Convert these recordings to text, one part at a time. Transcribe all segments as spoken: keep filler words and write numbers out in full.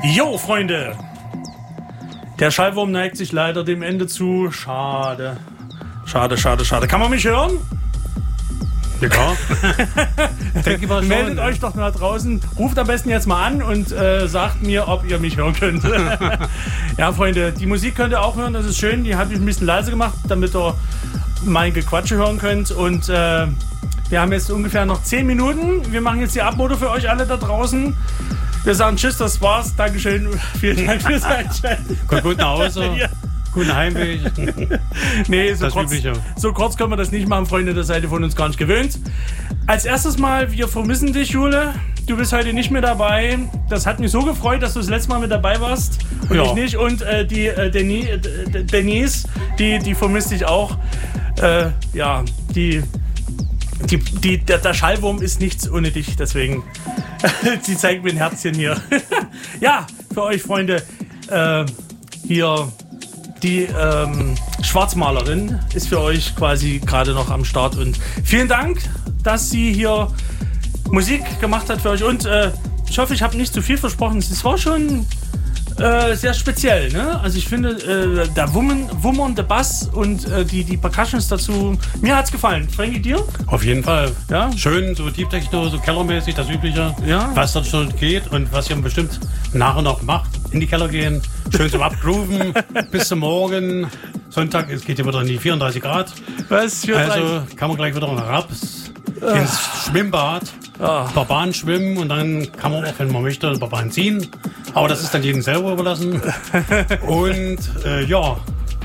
Jo, Freunde! Der Schallwurm neigt sich leider dem Ende zu. Schade. Schade, schade, schade. Kann man mich hören? Ja, klar. Denke mal schon, Meldet ja. euch doch mal draußen. Ruft am besten jetzt mal an und äh, sagt mir, ob ihr mich hören könnt. Ja, Freunde, die Musik könnt ihr auch hören. Das ist schön. Die habe ich ein bisschen leise gemacht, damit ihr mein Gequatsche hören könnt. Und äh, wir haben jetzt ungefähr noch zehn Minuten. Wir machen jetzt die Abmode für euch alle da draußen. Wir sagen Tschüss, das war's. Dankeschön. Vielen Dank fürs Einschalten. Kommt gut nach Hause. Ja. Guten Heimweg. Nee, so Das kurz, Übliche. so kurz können wir das nicht machen, Freunde. Das seid ihr von uns gar nicht gewöhnt. Als erstes mal, wir vermissen dich, Jule. Du bist heute nicht mehr dabei. Das hat mich so gefreut, dass du das letzte Mal mit dabei warst. Und Ja. ich nicht. Und äh, die äh, Deni, äh, Denise, die, die vermisst dich auch. Äh, ja, die, die, die, der, der Schallwurm ist nichts ohne dich. Deswegen, sie zeigt mir ein Herzchen hier. Ja, für euch, Freunde, äh, hier... Die ähm, Schwarzmalerin ist für euch quasi gerade noch am Start. Und vielen Dank, dass sie hier Musik gemacht hat für euch. Und äh, ich hoffe, ich habe nicht zu viel versprochen. Es war schon äh, sehr speziell. Ne? Also ich finde, äh, der Wummern, wummernde Bass und äh, die, die Percussions dazu, mir hat's gefallen. Frankie, dir? Auf jeden Fall. Ja? Schön, so Deep Techno, so kellermäßig, das Übliche. Ja. Was dort schon geht und was ihr bestimmt nach und nach macht. In die Keller gehen, schön zum Abgrooven, bis zum Morgen. Sonntag, es geht ja wieder in die vierunddreißig Grad. Was für Also kann man gleich wieder herab ins Schwimmbad, Ah. ein paar Bahnen schwimmen und dann kann man auch, wenn man möchte, ein paar Bahnen ziehen. Aber das ist dann jedem selber überlassen. Und äh, ja,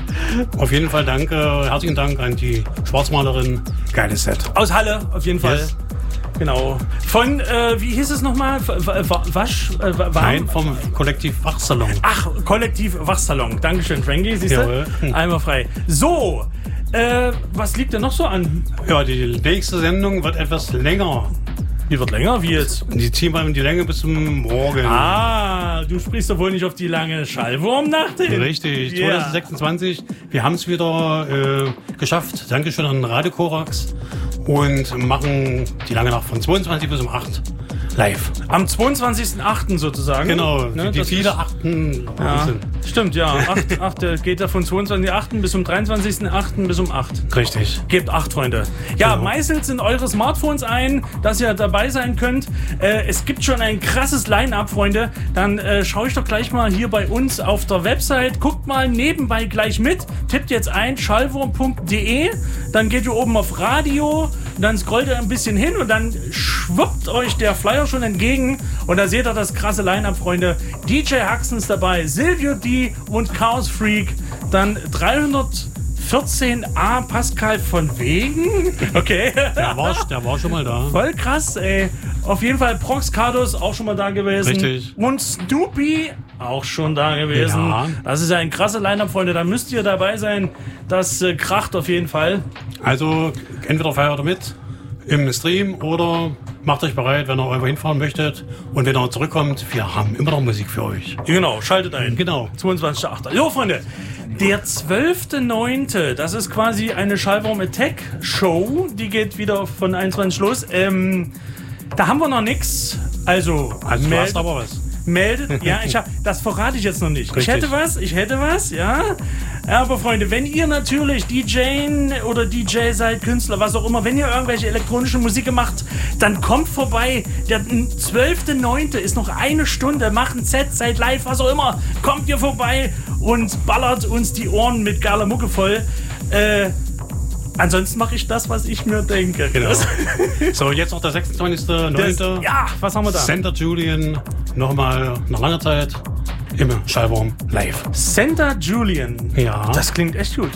auf jeden Fall danke, herzlichen Dank an die Schwarzmalerin. Geiles Set. Aus Halle, auf jeden Fall. Yes. Genau. Von, äh, wie hieß es nochmal? W- w- Wasch? Äh, Warm? Nein, vom Kollektiv Wachsalon. Ach, Kollektiv Wachsalon. Dankeschön, Frankie. Siehst Jawohl. du? Einmal frei. So, äh, was liegt denn noch so an? Ja, die nächste Sendung wird etwas länger. Die wird länger, wie jetzt? Die ziehen wir in die Länge bis zum Morgen. Ah, du sprichst doch wohl nicht auf die lange Schallwurmnacht hin. Richtig, Ja. zwanzig sechsundzwanzig. Wir haben es wieder äh, geschafft. Dankeschön an Radio Korax. Und machen die lange Nacht von zweiundzwanzig bis um acht live. Am zweiundzwanzigsten achten sozusagen. Genau, Ne, die das viele ist- achten. Ja, sind. stimmt, ja. acht, acht, der geht ja von zweiundzwanzigsten achten bis zum dreiundzwanzigsten achten bis um acht. Richtig. Gebt acht, Freunde. Ja, Genau. meißelt in eure Smartphones ein, dass ihr dabei sein könnt. Äh, es gibt schon ein krasses Line-Up, Freunde. Dann äh, schaue ich doch gleich mal hier bei uns auf der Website. Guckt mal nebenbei gleich mit. Tippt jetzt ein schallwurm punkt de. Dann geht ihr oben auf Radio. Dann scrollt ihr ein bisschen hin und dann schwuppt euch der Flyer schon entgegen. Und da seht ihr das krasse Line-Up, Freunde. D J Haxen ist dabei, Silvio D und Chaos Freak. Dann dreihundertvierzehn A Pascal von Wegen. Okay. Der war, der war schon mal da. Voll krass, ey. Auf jeden Fall Prox Cardos auch schon mal da gewesen. Richtig. Und Snoopy auch schon da gewesen. Ja. Das ist ja ein krasser Line-Up, Freunde. Da müsst ihr dabei sein. Das äh, kracht auf jeden Fall. Also entweder feiert ihr mit im Stream oder macht euch bereit, wenn ihr irgendwo hinfahren möchtet. Und wenn ihr zurückkommt, wir haben immer noch Musik für euch. Genau, schaltet ein. Genau. zweiundzwanzigsten achten Jo, Freunde. Der zwölften neunten Das ist quasi eine Schallwurm Attack Show. Die geht wieder von einundzwanzig los. Ähm, da haben wir noch nichts. Also, Also du meld- hast aber was. meldet. Ja, ich hab, das verrate ich jetzt noch nicht. Richtig. Ich hätte was, ich hätte was, ja. Aber Freunde, wenn ihr natürlich D J oder D J seid, Künstler, was auch immer, wenn ihr irgendwelche elektronische Musik macht, dann kommt vorbei. Der zwölften neunten ist noch eine Stunde, macht ein Set, seid live, was auch immer. Kommt ihr vorbei und ballert uns die Ohren mit geiler Mucke voll. Äh, ansonsten mache ich das, was ich mir denke. Genau. Das, So, jetzt noch der sechsundzwanzigste neunte ja, was haben wir da? Center Julian, nochmal nach langer Zeit im Schallwurm live. Santa Julian. Ja. Das klingt echt gut.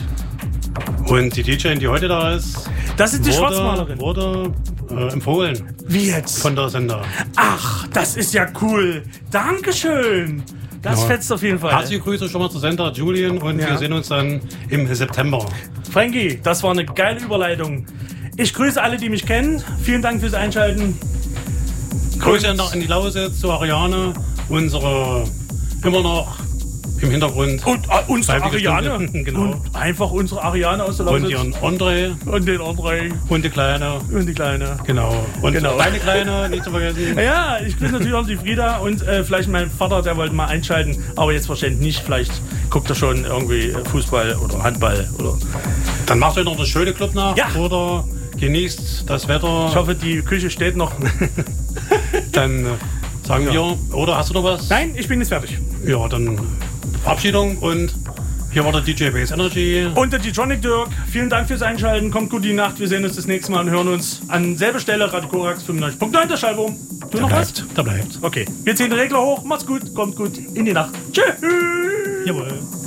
Und die D J, die heute da ist, Das ist die wurde, Schwarzmalerin. wurde äh, empfohlen Wie jetzt? von der Sender. Ach, das ist ja cool. Dankeschön. Das Ja. fetzt auf jeden Fall. Herzliche Grüße schon mal zu Sender Julian und Ja. wir sehen uns dann im September. Frankie, das war eine geile Überleitung. Ich grüße alle, die mich kennen. Vielen Dank fürs Einschalten. Grüße noch in die Lausitz zu Ariane, unsere immer noch im Hintergrund. Und äh, unsere Freiwillige Ariane. Stunde, genau. Und einfach unsere Ariane aus der Und Lausitz. ihren André Und den André. und die Kleine. Und die Kleine. Genau. Und Genau. deine Kleine, nicht zu vergessen. Ja, ich grüße natürlich auch die Frieda und äh, vielleicht mein Vater, der wollte mal einschalten, aber jetzt wahrscheinlich nicht. Vielleicht guckt er schon irgendwie Fußball oder Handball. Oder Dann macht euch noch das schöne Club nach Ja. oder genießt das Wetter. ich hoffe, die Küche steht noch. Dann äh, sagen wir, oder hast du noch was? Nein, ich bin jetzt fertig. Ja, dann Verabschiedung und hier war der D J Base Energy. Und der D-Tronic Dirk, vielen Dank fürs Einschalten. Kommt gut in die Nacht. Wir sehen uns das nächste Mal und hören uns an selber Stelle. Radio Korax fünfundneunzig Punkt neun, der Schallwurm. Du Da noch was? bleibt, da bleibt. Okay, wir ziehen den Regler hoch. Macht's gut, kommt gut in die Nacht. Tschüss. Jawohl.